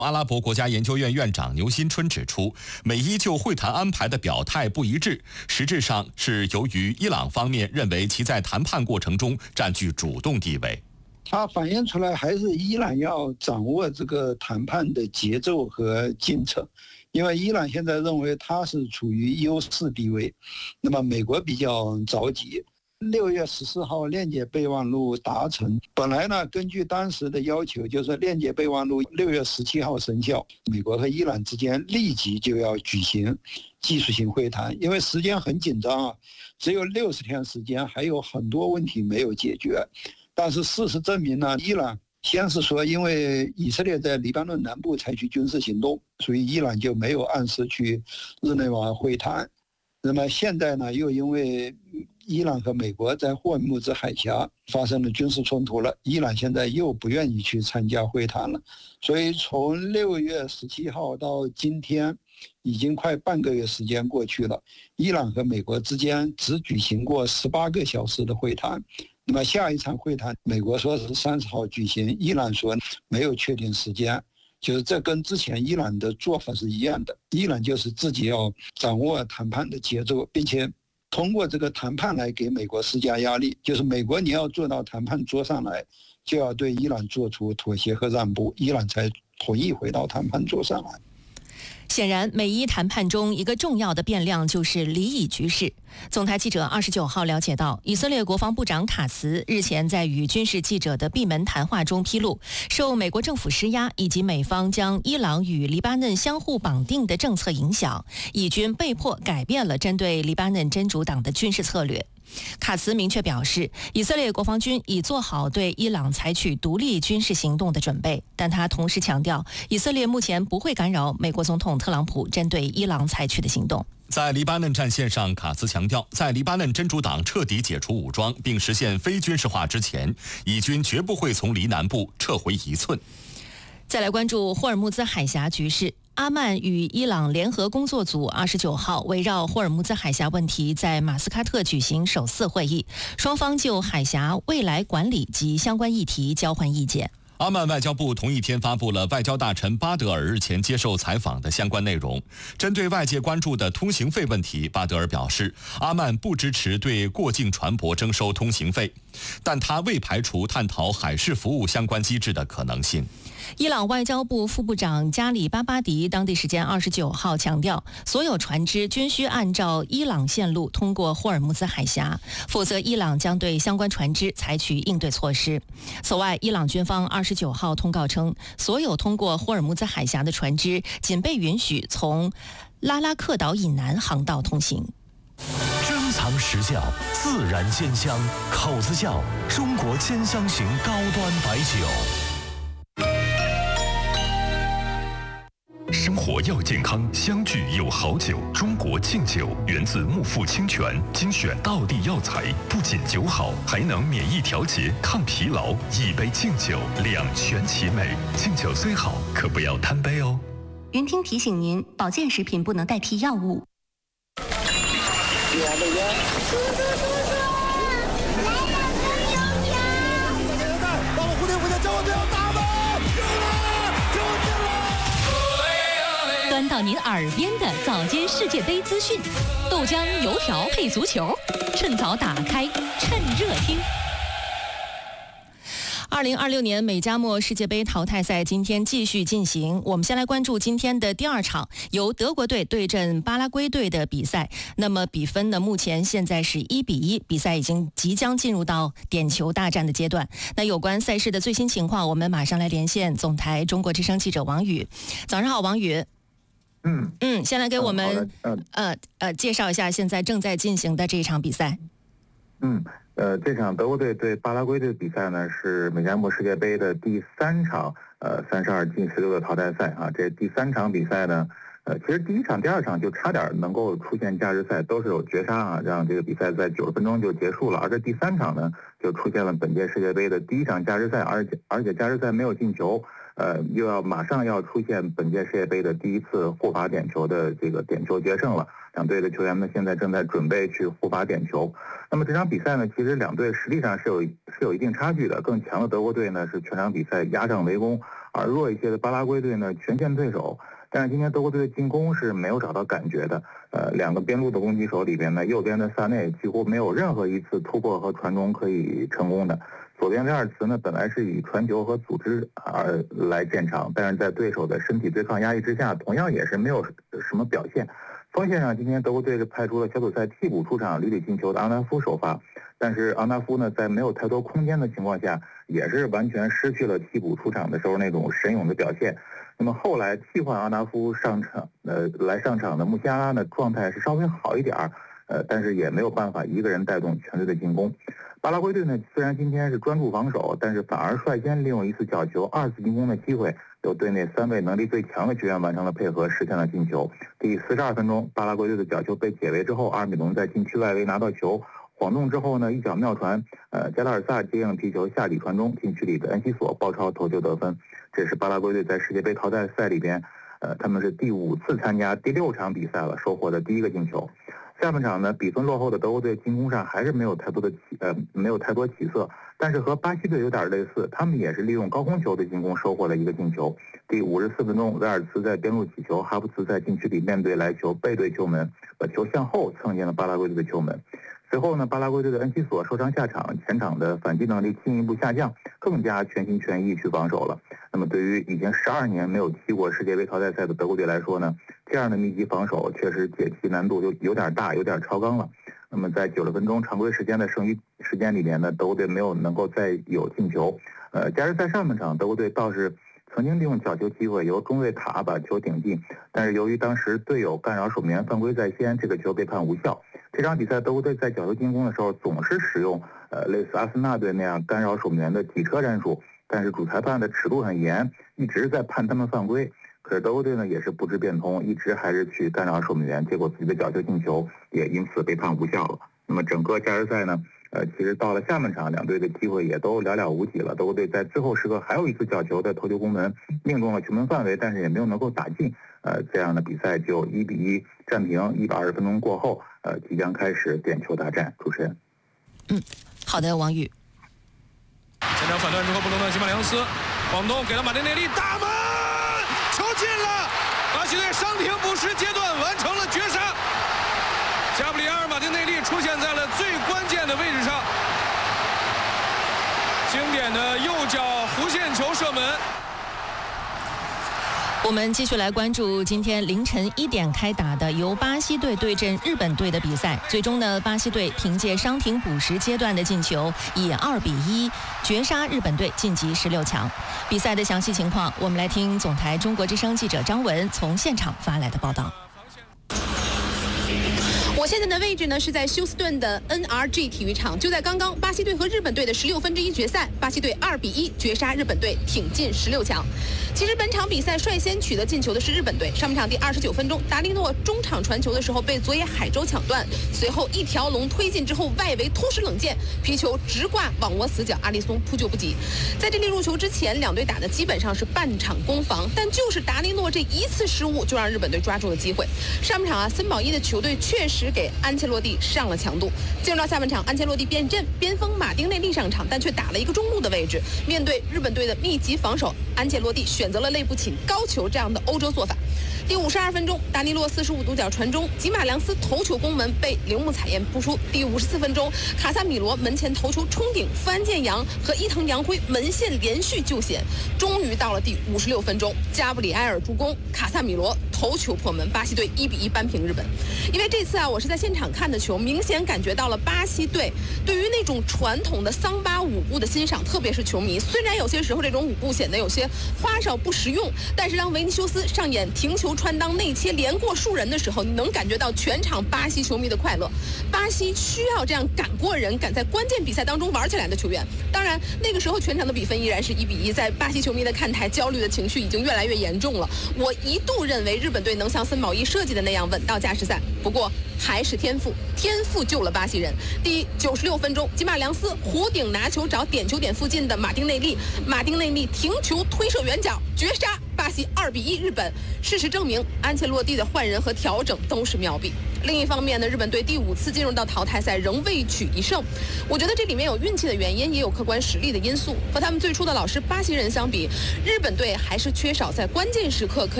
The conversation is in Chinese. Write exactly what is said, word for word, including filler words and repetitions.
阿拉伯国家研究院院长牛新春指出，美伊就会谈安排的表态不一致，实质上是由于伊朗方面认为其在谈判过程中占据主动地位。 它反映出来还是伊朗要掌握这个谈判的节奏和进程，因为伊朗现在认为它是处于优势地位，那么美国比较着急。六月十四号链接备忘录达成，本来呢，根据当时的要求，就是链接备忘录六月十七号生效，美国和伊朗之间立即就要举行技术性会谈，因为时间很紧张啊，只有六十天时间，还有很多问题没有解决。但是事实证明呢，伊朗先是说，因为以色列在黎巴嫩南部采取军事行动，所以伊朗就没有按时去日内瓦会谈。那么现在呢，又因为伊朗和美国在霍尔木兹海峡发生了军事冲突了，伊朗现在又不愿意去参加会谈了，所以从六月十七号到今天，已经快半个月时间过去了，伊朗和美国之间只举行过十八个小时的会谈。那么下一场会谈，美国说是三十号举行，伊朗说没有确定时间。就是这跟之前伊朗的做法是一样的，伊朗就是自己要掌握谈判的节奏，并且通过这个谈判来给美国施加压力，就是美国你要坐到谈判桌上来，就要对伊朗做出妥协和让步，伊朗才同意回到谈判桌上来。 显然，美伊谈判中一个重要的变量就是离以局势。总台记者二十九号了解到，以色列国防部长卡茨日前在与军事记者的闭门谈话中披露，受美国政府施压以及美方将伊朗与黎巴嫩相互绑定的政策影响，以军被迫改变了针对黎巴嫩真主党的军事策略。卡茨明确表示，以色列国防军已做好对伊朗采取独立军事行动的准备，但他同时强调，以色列目前不会干扰美国总统特朗普针对伊朗采取的行动。 在黎巴嫩战线上，卡茨强调，在黎巴嫩真主党彻底解除武装并实现非军事化之前，以军绝不会从黎南部撤回一寸。 再来关注霍尔木兹海峡局势。阿曼与伊朗联合工作组二十九号围绕霍尔木兹海峡问题在马斯喀特举行首次会议，双方就海峡未来管理及相关议题交换意见。 阿曼外交部同一天发布了外交大臣巴德尔日前接受采访的相关内容。针对外界关注的通行费问题，巴德尔表示，阿曼不支持对过境船舶征收通行费，但他未排除探讨海事服务相关机制的可能性。 伊朗外交部副部长加里巴巴迪当地时间二十九号强调，所有船只均需按照伊朗线路通过霍尔木兹海峡，否则伊朗将对相关船只采取应对措施。此外，伊朗军方二十九号通告称，所有通过霍尔木兹海峡的船只仅被允许从拉拉克岛以南航道通行。 珍藏实窖，自然鲜香，口子窖中国兼香型高端白酒。生活要健康，相聚有好酒。中国敬酒源自木富清泉，精选道地药材，不仅酒好，还能免疫调节、抗疲劳。一杯敬酒，两全其美。敬酒虽好，可不要贪杯哦。 云听提醒您，保健食品不能代替药物。端到您耳边的早间世界杯资讯，豆浆油条配足球，趁早打开，趁热听。 二零二六年美加墨世界杯淘汰赛今天继续进行，我们先来关注今天的第二场，由德国队对阵巴拉圭队的比赛。那么比分呢，目前现在是一比一，比赛已经即将进入到点球大战的阶段。那有关赛事的最新情况，我们马上来连线总台中国之声记者王宇。早上好，王宇。 嗯嗯，先来给我们、 嗯、 呃呃介绍一下现在正在进行的这一场比赛。 嗯，呃，这场德国队对巴拉圭队的比赛呢，是美加墨世界杯的第三场，呃，三十二进十六的淘汰赛啊。这第三场比赛呢，呃，其实第一场、第二场就差点能够出现加时赛，都是有绝杀啊，让这个比赛在九十分钟就结束了。而这第三场呢，就出现了本届世界杯的第一场加时赛，而且而且加时赛没有进球。 呃，又要马上要出现本届世界杯的第一次互罚点球的这个点球决胜了。两队的球员呢，现在正在准备去互罚点球。那么这场比赛呢，其实两队实力上是有是有一定差距的。更强的德国队呢，是全场比赛压上围攻，而弱一些的巴拉圭队呢，全线对手。但是今天德国队的进攻是没有找到感觉的。呃，两个边路的攻击手里边呢，右边的萨内几乎没有任何一次突破和传中可以成功的。左边威尔茨呢，本来是以传球和组织而来见长，但是在对手的身体对抗压力之下，同样也是没有什么表现。锋线上，今天德国队是派出了小组赛替补出场屡屡进球的昂纳夫首发，但是昂纳夫呢，在没有太多空间的情况下，也是完全失去了替补出场的时候那种神勇的表现。那么后来替换昂纳夫上场，呃，来上场的穆西亚拉呢，状态是稍微好一点儿，呃，但是也没有办法一个人带动全队的进攻。巴拉圭队呢，虽然今天是专注防守，但是反而率先利用一次角球、二次进攻的机会，由队内三位能力最强的球员完成了配合，实现了进球。第四十二分钟，巴拉圭队的角球被解围之后，阿尔米隆在禁区外围拿到球，晃动之后呢，一脚妙传，呃，加拉尔萨接应皮球下底传中，禁区里的恩西索包抄头球得分。这是巴拉圭队在世界杯淘汰赛里边，呃，他们是第五次参加第六场比赛了，收获的第一个进球。下半场呢，比分落后的德国队进攻上还是没有太多的起呃没有太多起色，但是和巴西队有点类似，他们也是利用高空球的进攻收获了一个进球。第五十四分钟，威尔茨在边路起球，哈弗茨在禁区里面对来球背对球门，把球向后蹭进了巴拉圭队的球门。随后呢，巴拉圭队的恩西索受伤下场，前场的反击能力进一步下降，更加全心全意去防守了。那么对于已经十二年没有踢过世界杯淘汰赛的德国队来说呢，这样的密集防守确实解题难度就有点大，有点超纲了。那么在九十分钟常规时间的剩余时间里面呢，德国队没有能够再有进球。呃，加时赛上半场，德国队倒是曾经利用角球机会由中卫塔把球顶进，但是由于当时队友干扰守门员犯规在先，这个球被判无效。这场比赛德国队在角球进攻的时候总是使用呃类似阿森纳队那样干扰守门员的挤车战术，但是主裁判的尺度很严，一直在判他们犯规。可是德国队呢也是不知变通，一直还是去干扰守门员，结果自己的角球进球也因此被判无效了。那么整个加时赛呢，呃，其实到了下半场，两队的机会也都寥寥无几了。德国队在最后时刻还有一次角球的头球攻门，命中了球门范围，但是也没有能够打进。呃，这样的比赛就一比一战平。一百二十分钟过后，呃，即将开始点球大战。主持人， 嗯，好的，王宇。 前场反断之后，布隆特西马良斯，晃动给了马丁内利，大门，球进了！巴西队伤停补时阶段完成了绝杀。加布里埃尔·马丁内利出现在了最关键的位置上，经典的右脚弧线球射门。 我们继续来关注今天凌晨一点开打的由巴西队对阵日本队的比赛。最终呢，巴西队凭借伤停补时阶段的进球，以二比一绝杀日本队，晋级十六强。比赛的详细情况，我们来听总台中国之声记者张文从现场发来的报道。 我现在的位置呢是在休斯顿的 N R G 体育场。就在刚刚，巴西队和日本队的十六分之一决赛，巴西队二比一绝杀日本队，挺进十六强。其实本场比赛率先取得进球的是日本队。上半场第二十九分钟，达利诺中场传球的时候被佐野海舟抢断，随后一条龙推进之后，外围突施冷箭，皮球直挂网窝死角，阿里松扑救不及。在这里入球之前，两队打的基本上是半场攻防，但就是达利诺这一次失误，就让日本队抓住了机会。上半场啊，森保一的球队确实给安切洛蒂上了强度。进入到下半场，安切洛蒂变阵，边锋马丁内利上场，但却打了一个中路的位置。面对日本队的密集防守，安切洛蒂选择了内部请高球这样的欧洲做法。第五十二分钟，达尼洛四十五度角传中，吉马良斯头球攻门被铃木彩彦扑出。第五十四分钟，卡萨米罗门前头球冲顶，富安健洋和伊藤洋辉门线连续救险。终于到了第五十六分钟，加布里埃尔助攻，卡萨米罗头球破门，巴西队一比一扳平日本。因为这次啊，我是在现场看的球，明显感觉到了巴西队对于那种传统的桑巴舞步的欣赏，特别是球迷。虽然有些时候这种舞步显得有些花哨不实用，但是当维尼修斯上演停球穿裆内切连过数人的时候，你能感觉到全场巴西球迷的快乐。巴西需要这样敢过人、敢在关键比赛当中玩起来的球员。当然，那个时候全场的比分依然是一比一，在巴西球迷的看台，焦虑的情绪已经越来越严重了。我一度认为日本队能像森保一设计的那样稳到加时赛。不过还是天赋，天赋救了巴西人。第九十六分钟，吉马良斯弧顶拿球找点球点附近的马丁内利，马丁内利停球推射远角绝杀，巴西二比一日本。事实证明，安切洛蒂的换人和调整都是妙笔。另一方面呢，日本队第五次进入到淘汰赛仍未取一胜，我觉得这里面有运气的原因，也有客观实力的因素。和他们最初的老师巴西人相比，日本队还是缺少在关键时刻可以